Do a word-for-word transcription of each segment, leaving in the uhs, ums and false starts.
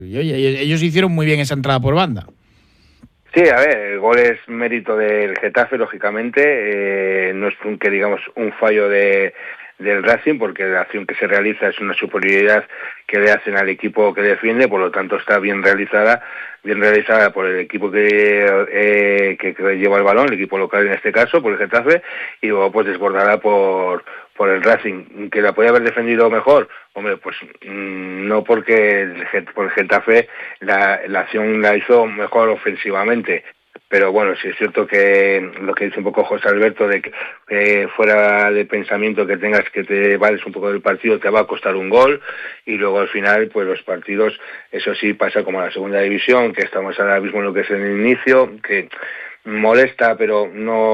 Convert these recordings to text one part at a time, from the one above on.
Y oye, ellos hicieron muy bien esa entrada por banda. Sí, a ver, el gol es mérito del Getafe, lógicamente, eh, no es un, que digamos un fallo de del Racing, porque la acción que se realiza es una superioridad que le hacen al equipo que defiende, por lo tanto está bien realizada, bien realizada por el equipo que, eh, que, que lleva el balón, el equipo local en este caso, por el Getafe, y luego pues desbordada por por el Racing. ¿Que la podía haber defendido mejor? Hombre, pues mmm, no, porque el, por el Getafe la, la acción la hizo mejor ofensivamente. Pero bueno, sí es cierto que lo que dice un poco José Alberto, de que eh, fuera de pensamiento que tengas que te vales un poco del partido, te va a costar un gol, y luego al final, pues los partidos, eso sí pasa como a la segunda división, que estamos ahora mismo en lo que es el inicio, que molesta, pero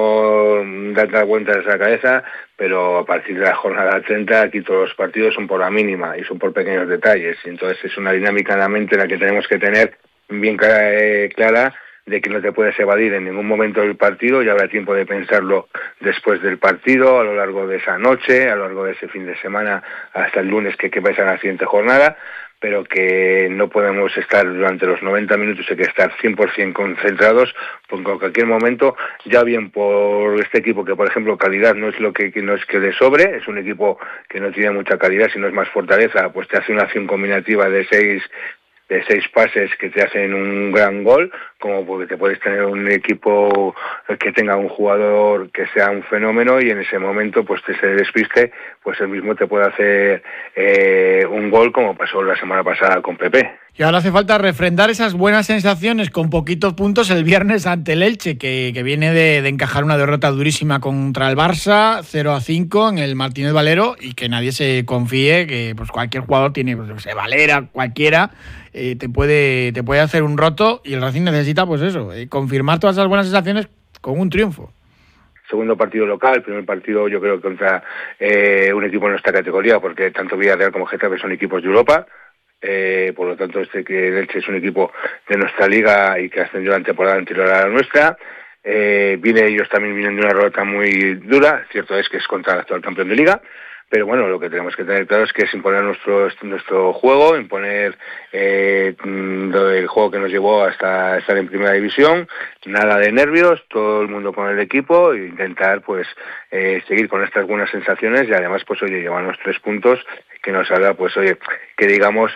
no da dar vueltas a la cabeza, pero a partir de la jornada treinta aquí todos los partidos son por la mínima y son por pequeños detalles, entonces es una dinámica en la mente en la que tenemos que tener bien clara, eh, clara de que no te puedes evadir en ningún momento del partido, y habrá tiempo de pensarlo después del partido, a lo largo de esa noche, a lo largo de ese fin de semana, hasta el lunes que, que vais a la siguiente jornada, pero que no podemos estar durante los noventa minutos, hay que estar cien por ciento concentrados, porque en cualquier momento, ya bien por este equipo que, por ejemplo, calidad no es lo que, que no es que de sobre, es un equipo que no tiene mucha calidad, sino es más fortaleza, pues te hace una acción combinativa de seis de seis pases que te hacen un gran gol, como porque te puedes tener un equipo que tenga un jugador que sea un fenómeno y en ese momento pues te se despiste, pues él mismo te puede hacer eh, un gol, como pasó la semana pasada con Pepe. Y ahora hace falta refrendar esas buenas sensaciones con poquitos puntos el viernes ante el Elche, que, que viene de, de encajar una derrota durísima contra el Barça, cero a cinco en el Martínez Valero, y que nadie se confíe que pues cualquier jugador tiene, pues, no sé, Valera, cualquiera, eh, te puede te puede hacer un roto, y el Racing necesita pues eso, eh, confirmar todas esas buenas sensaciones con un triunfo. Segundo partido local, primer partido yo creo contra eh, un equipo de nuestra categoría, porque tanto Villarreal como Getafe son equipos de Europa. Eh, por lo tanto, este que el Elche es un equipo de nuestra liga y que ascendió la temporada anterior a la nuestra. Eh, viene ellos también vienen de una derrota muy dura, cierto es que es contra el actual campeón de liga, pero bueno, lo que tenemos que tener claro es que es imponer nuestro nuestro juego, imponer eh, el juego que nos llevó hasta estar en primera división, nada de nervios, todo el mundo con el equipo, e intentar pues eh, seguir con estas buenas sensaciones, y además pues oye, llevarnos tres puntos que nos haga pues oye, que digamos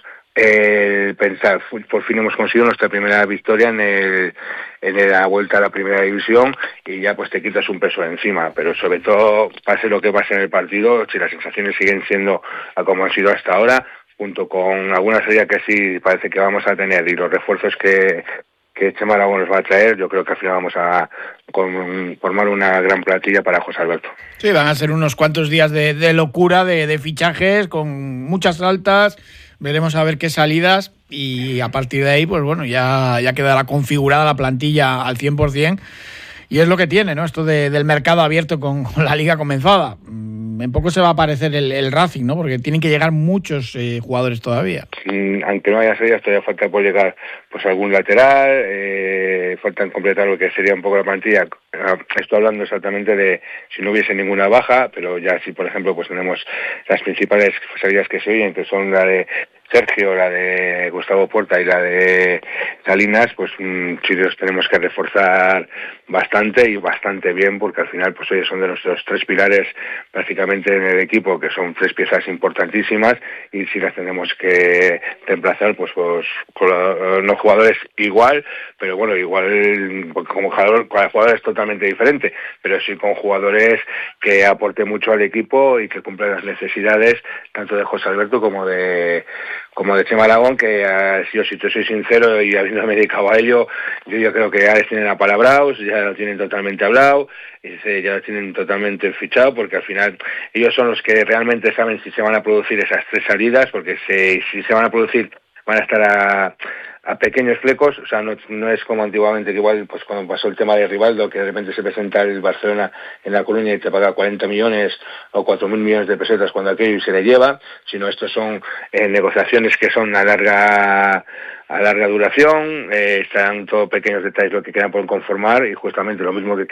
el pensar, por fin hemos conseguido nuestra primera victoria en el en la vuelta a la primera división, y ya pues te quitas un peso de encima, pero sobre todo pase lo que pase en el partido, si las sensaciones siguen siendo como han sido hasta ahora, junto con alguna serie que sí parece que vamos a tener y los refuerzos que que Chema Aragón nos va a traer, yo creo que al final vamos a con, formar una gran plantilla para José Alberto. Sí, van a ser unos cuantos días de, de locura, de, de fichajes, con muchas altas, veremos a ver qué salidas, y a partir de ahí, pues bueno, ya, ya quedará configurada la plantilla al cien por ciento, y es lo que tiene, ¿no? Esto de, del mercado abierto con, con la liga comenzada. En poco se va a aparecer el, el Racing, ¿no? Porque tienen que llegar muchos eh, jugadores todavía. Mm, aunque no haya salidas, todavía falta por llegar pues algún lateral, eh, faltan completar lo que sería un poco la plantilla. Estoy hablando exactamente de si no hubiese ninguna baja, pero ya si por ejemplo pues tenemos las principales salidas que se oyen, que son la de Sergio, la de Gustavo Porta y la de Salinas, pues mmm, sí los tenemos que reforzar bastante y bastante bien, porque al final pues oye, son de nuestros tres pilares prácticamente en el equipo, que son tres piezas importantísimas, y si las tenemos que reemplazar pues, pues con los no jugadores igual, pero bueno, igual como jugador, cada jugador es totalmente diferente, pero sí con jugadores que aporten mucho al equipo y que cumplan las necesidades tanto de José Alberto como de como de Chema Aragón, que uh, yo si te soy sincero y habiéndome dedicado a ello, yo, yo creo que ya les tienen apalabrados, ya lo tienen totalmente hablado, ese, ya lo tienen totalmente fichado, porque al final ellos son los que realmente saben si se van a producir esas tres salidas, porque se, si se van a producir van a estar a, a pequeños flecos, o sea, no, no es como antiguamente, que igual pues cuando pasó el tema de Rivaldo, que de repente se presenta el Barcelona en La Coruña y te paga cuarenta millones o cuatro mil millones de pesetas cuando aquello y se le lleva, sino estos son eh, negociaciones que son a larga a larga duración, eh, están todos pequeños detalles lo que quedan por conformar, y justamente lo mismo que